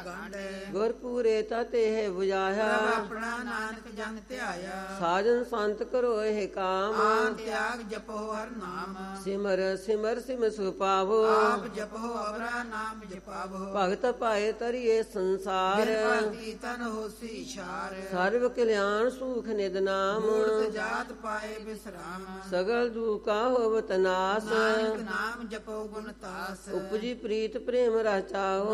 ਗੁਰਪੂਰੇ ਤਤੇ ਹੈ 부ਜਾਇਆ ਆਪਣਾ ਨਾਨਕ ਜਨ ਧਿਆਇਆ ਸਾਜਨ ਸੰਤ ਕਰੋ ਇਹ ਕਾਮ ਆਨ ਤਿਆਗ ਜਪੋ ਹਰ ਨਾਮ ਸਿਮਰ ਸਿਮਰ ਸਿਮ ਸੁਪਾਵੋ ਆਪ ਜਪੋ ਅਵਰਾ ਨਾਮ ਜਪਾਵੋ ਭਗਤ ਪਾਏ ਤਰੀਏ ਸੰਸਾਰ ਭਾਂਤੀ ਤਨ ਹੋਸੀ ਛਾਰ ਸਰਬ ਕਲਿਆਣ ਸੁਖ ਨਿਦ ਨਾਮ ਮੂਰਤ ਜਾਤ ਪਾਏ ਬਿਸਰਾਮ ਸਗਲ ਦੁਖਾ ਹੋਵਤ ਨਾਸ ਨਾਨਕ ਨਾਮ ਜਪੋ ਗੁਣ ਤਾਸ ਉਪਜੀ ਪ੍ਰੀਤ ਪ੍ਰੇਮ ਰਚਾਓ